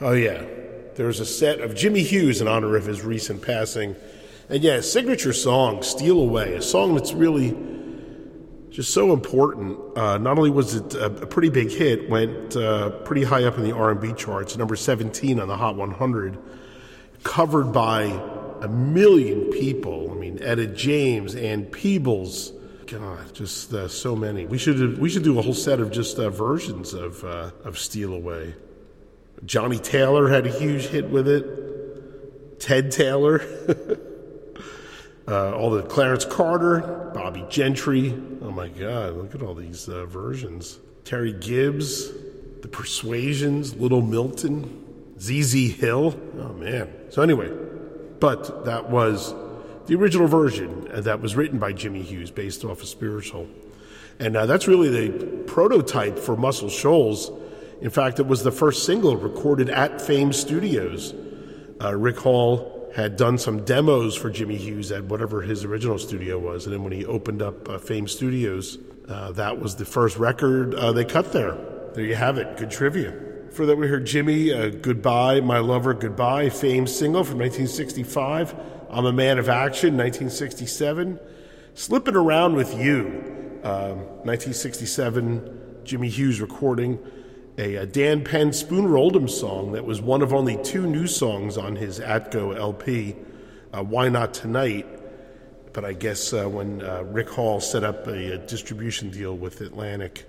Oh, yeah. There's a set of Jimmy Hughes in honor of his recent passing. And yeah, signature song, Steal Away, a song that's really just so important. Not only was it a pretty big hit, went pretty high up in the R&B charts, number 17 on the Hot 100, covered by a million people. I mean, Etta James, Ann Peebles, God, just so many. We should do a whole set of just versions of Steal Away. Johnny Taylor had a huge hit with it. Ted Taylor. All the Clarence Carter, Bobby Gentry. Oh my God, look at all these versions. Terry Gibbs, The Persuasions, Little Milton, ZZ Hill. Oh man. So anyway, but that was the original version that was written by Jimmy Hughes based off of Spiritual. And that's really the prototype for Muscle Shoals. In fact, it was the first single recorded at Fame Studios. Rick Hall had done some demos for Jimmy Hughes at whatever his original studio was. And then when he opened up Fame Studios, that was the first record they cut there. There you have it. Good trivia. For that, we heard Jimmy, Goodbye, My Lover, Goodbye, Fame single from 1965. I'm a Man of Action, 1967. Slipping Around with You, 1967, Jimmy Hughes recording a Dan Penn Spoon Oldham song that was one of only two new songs on his Atco LP, Why Not Tonight? But I guess when Rick Hall set up a distribution deal with Atlantic,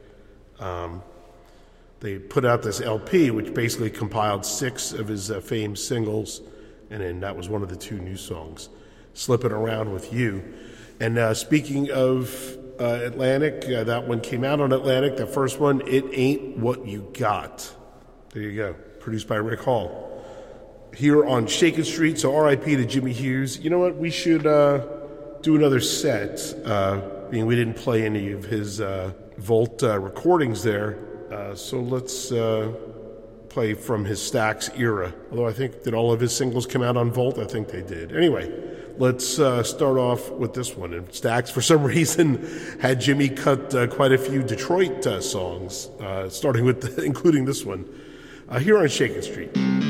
they put out this LP, which basically compiled 6 of his Fame singles, and then that was one of the two new songs, Slipping Around with You. And speaking of Atlantic, that one came out on Atlantic, the first one, It Ain't What You Got. There you go, produced by Rick Hall. Here on Shakin' Street, so R.I.P. to Jimmy Hughes. You know what, we should do another set, being we didn't play any of his Volt recordings there, so let's play from his Stax era. Although I think, did all of his singles come out on Volt? I think they did. Anyway, let's start off with this one. And Stax, for some reason, had Jimmy cut quite a few Detroit songs, starting with including this one, here on Shakin' Street.